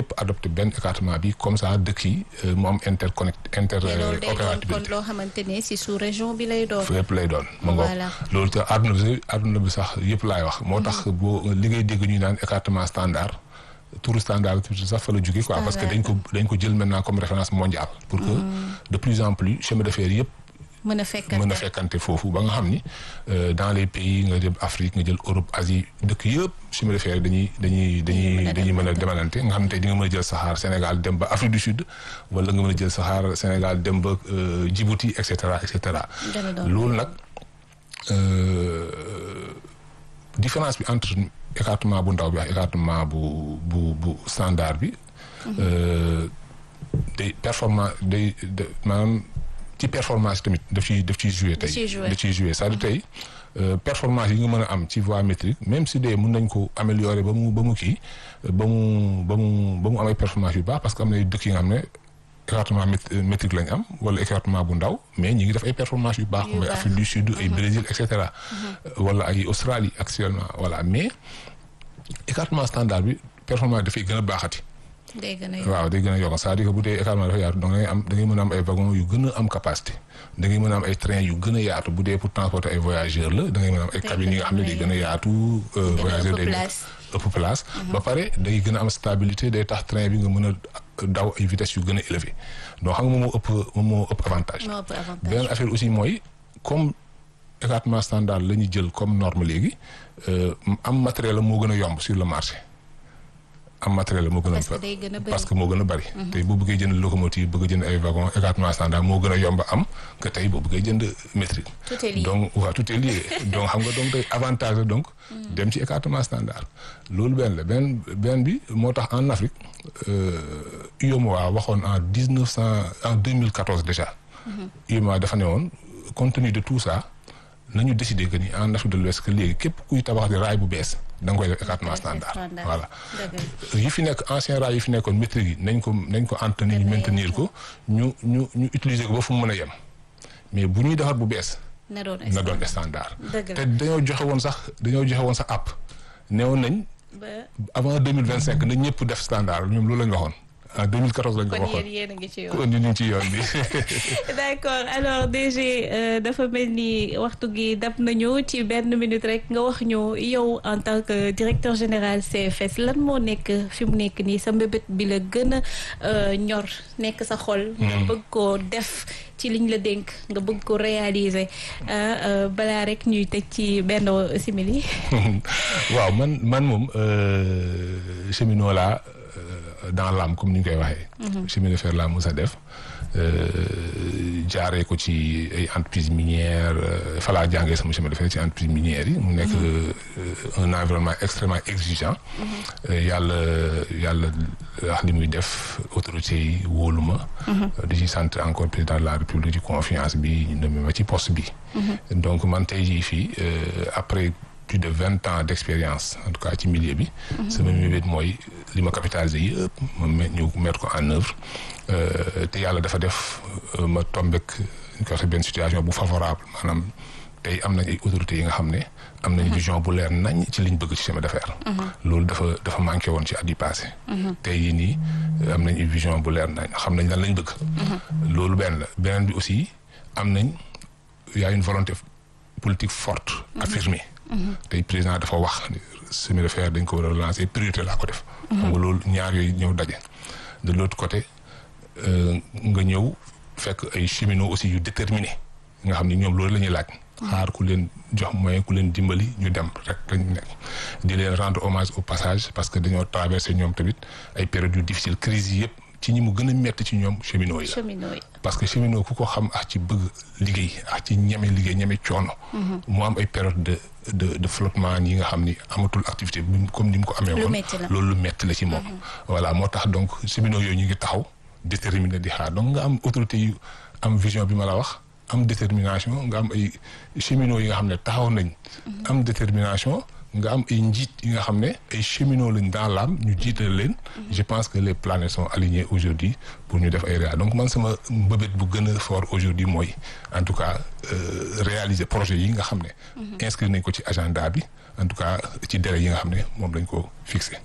ñëpp adopté benn écartement bi comme ça dëkk yi mu am interopérabilité. kon loo xamante ne si sous région bi lay doon. yëpp lay doon. ma ngoog loolu te àdduna bi sax yëpp laay wax. moo tax boo li ngay dégg ñuy naan écartement standard. tour standard sax fa la jógee quoi parce que dañ ko jël maintenant comme référence mondiale. pour que de plus en plus chemin de fer yëpp. mën a fekkante foofu ba nga xam ni dans les pays nga jël Afrique nga jël Europe Asie dëkk yëpp chemin de fer dañuy mën a demalante nga xam ne tey di nga mën a jël saxaar Sénégal dem ba Afrique du Sud wala nga mën a jël saxaar Sénégal dem ba Djibouti et cetera et cetera. loolu nag différence bi entre écartement bu ndaw bi ak écartement bu standard bi. day performance maanaam. ci performance tamit daf ciy joué tey daf ciy joué c'est-à-dire tey performance yi nga mën a am ci voie métrique même si dee mën nañ ko améliorer ba mu kii ba mu amay performance yu baax parce que am na dëkk yi nga xam ne écartement métrique lañ am wala écartement bu ndaw mais ñi ngi def ay performance yu baax comme ay Afrique du Sud ay Brésil et cetera wala ay Australie actuellement voilà mais écartement standard bi performance dafay gën a baaxati. waaw day gën a yokk c'est-à-dire que bu dee écartement dafa yaatu da ngay mën a am ay wagon yu gën a am capacité da ngay mën a am ay train yu gën a yaatu bu dee pour transporter ay voyageurs la da ngay mën a am ay cabines yi nga xam ne day gën a yaatu voyageurs day ëpp place ba pare day gën a am stabilité day tax train bi nga mën a daw ay vitesse yu gën a élevé donc xam nga moom moo ëpp avantage beneen affaire aussi mooy comme écartement standard la ñu jël comme norme léegi am matériel la moo gën a yomb sur le marché am matériel la moo gën a parce que moo gën a bari tey boo bëggee jënd locomotive bëgg a jënd ay wagon écartement standard moo gën a yomb am que tey boo bëggee jënd métrique donc waaw tout est lié donc xam nga donc tey avantage la donc dem ci écartement standard loolu benn la benn bi moo tax en Afrique UEMOA waxoon en 2014 déjà UEMOA dafa ne woon compte tenu de tout ça nañu décider que ni en Afrique de l'Ouest que léegi képp kuy tabax di raay bu bees da nga koy def écartement standard voilà yi fi nekk ancien raay yi fi nekkoon métrique yi nañ ko entretenir maintenir ko ñu utiliser ko ba fu mu mën a yem mais bu ñuy defar bu bees na doon standard te dañoo joxe woon sax app neewoon nañ avant 2025 nañ ñëpp def standard ñoom loolu lañ waxoon en 2014 lañ ko waxoon kon yéen a ngi ci yoon kon ñu ngi ci yoon bi. d'accord alors DG dafa mel ni waxtu gi dab nañu ci benn minute rek nga wax ñu yow en tant que directeur général CFS lan moo nekk fi mu nekk nii sa mbébét bi la gën a ñor nekk sa xol. nga bëgg koo def ci liñ la dénk nga bëgg ko réaliser balaa rek ñuy tëj ci benn simili. waaw man moom cheminot laa. Dans l'âme comme ni ñu koy waxee. chemin de fer laa mos a def jaaree ko ci ay entreprises minières fa laa jàngee sama chemin de fer ci entreprises minières yi. mu nekk un environnement extrêmement exigeant. yàlla wax li muy def autorités yi wóolu ma. di ci sant encore président de la République ci confiance bi ñu nommé ma ci poste bi. donc man tey jii fii après. plus de 20 ans d'expérience en tout cas ci milieu bi sama mébét mooy li ma capitalisé yëpp ma ñëw mettre ko en œuvre te yàlla dafa def ma tombek ñu ko waxee benn situation bu favorable maanaam tey am nañ ay autorités yi nga xam ne am nañ vision bu leer nañ ci liñ bëgg ci chemin de fer loolu dafa manqué woon ci at yi passé tey yi nii am nañ vision bu leer nañ xam nañ lan lañ bëgg loolu benn la beneen bi aussi am nañ y a une volonté politique forte affirmée tey président dafa wax chemin de fer dañ ko war a relancer priorité laa ko def xam nga loolu ñaar yooyu ñëw daje de l'autre côté nga ñëw fekk ay cheminots aussi yu déterminés nga xam ni ñoom loolu la ñuy laaj xaar ku leen jox moyen ku leen dimbali ñu dem rek lañu nekk di leen rendre hommage au passage parce que dañoo traversé ñoom tamit ay périodes yu difficiles crise yi yëpp ci ñi mu gën a metti ci ñoom cheminots yi la parce que cheminot ku ko xam ak ci bëgg liggéey ak ci ñeme liggéey ñeme coono mu am ay période de flottement yi nga xam ni amatul activité comme ni mu ko amee woon loolu lu metti la ci moom voilà moo tax donc cheminots yooyu ñu ngi taxaw déterminé di xaar donc nga am autorité yu am vision bi ma la wax am détermination nga am ay cheminots yi nga xam ne taxaw nañ am détermination nga am ay njiit yi nga xam ne ay cheminots lañ dans l'âme ñu jiital leen je pense que les planètes sont alignées aujourd'hui pour ñu def ay réa donc man sama mbëbët bu gën a fort aujourd'hui mooy en tout cas réaliser projet yi nga xam ne inscrit nañ ko ci agenda bi en tout cas ci délai yi nga xam ne moom lañ ko fixé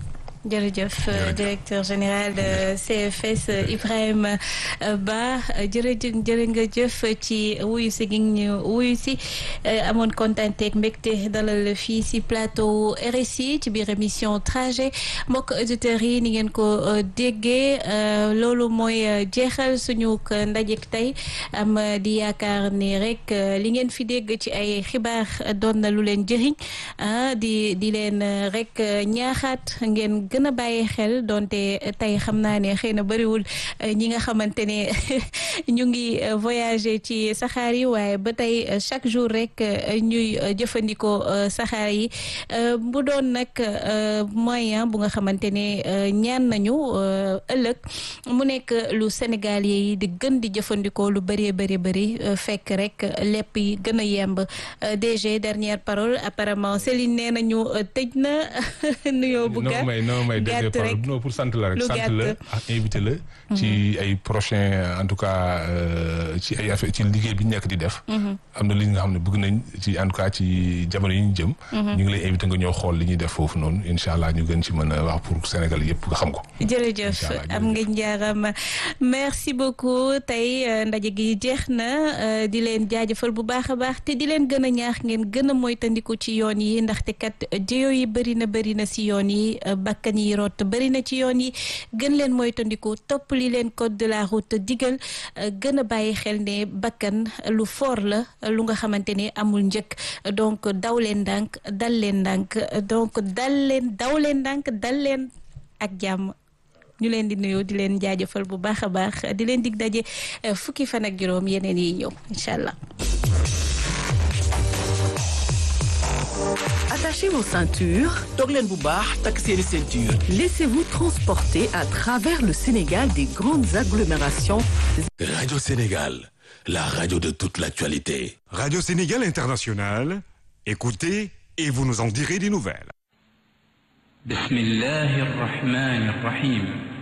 jërëjëf directeur général de CFS Ibrahima Ba jërë nga jëf ci wuyu si gi ñu wuyu si amoon kontaanteeg mbégte dalal fii si plateau RSI ci biir émission trajet mbokk auditeurs yi ni ngeen ko déggee loolu mooy jeexal suñu ndajek tey am di yaakaar ni rek li ngeen fi dégg ci ay xibaar doon na lu leen jëriñ di leen rek ñaaxaat ngeen gën a bàyyi xel donte tey xam naa ne xëy na bëriwul ñi nga xamante ne ñu ngi voyager ci saxaar yi waaye ba tey chaque jour rek ñuy jëfandikoo saxaar yi bu doon nag moyen bu nga xamante ne ñaan nañu ëllëg mu nekk lu sénégalais yi di gën di jëfandikoo lu bëri fekk rek lépp yi gën a yemb DG dernière parole apparemment Céline nee nañu tëj na nuyoo bu gàtt gàtt rek non pour sant la rek sant la ak invité la ci ay prochain en tout cas ci ay affaire ci liggéey bi ñu nekk di def am na li nga xam ne bëgg nañ ci en tout cas ci jamono yi ñu jëm ñu ngi lay invité nga ñëw xool li ñuy def foofu noonu incha allah ñu gën ci mën a wax pour Sénégal yëpp nga xam ko jërëjëf am nga njaaram merci beaucoup tey ndaje gi jeex na di leen jaajëfal bu baax a baax te di leen gën a ñaax ngeen gën a moytandiku ci yoon yi ndaxte kat jéyo yi bëri na si yoon yi bakkan yi rot bëri na ci yoon yi gën leen moytandiku topp li leen code de la route digal gën a bàyyi xel ne bakkan lu fort la lu nga xamante ne amul njëkk donc daw leen ndànk dal leen ndànk donc daw leen ndànk dal leen ak jàmm ñu leen di nuyu di leen jaajëfal bu baax a baax di leen dig daje fukki fan ak juróom yeneen yi ñëw incha allah. Attachez vos ceintures. Toog leen bu baax takk seeni ceinture. Laissez-vous transporter à travers le Sénégal des grandes agglomérations. Radio Sénégal, la radio de toute l'actualité. Radio Sénégal International, écoutez et vous nous en direz des nouvelles. Bismillahir Rahmanir Rahim.